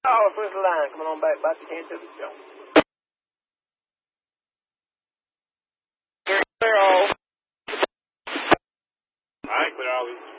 Oh, first line, coming on back the 10 to the show. Clear all. All right, clear all.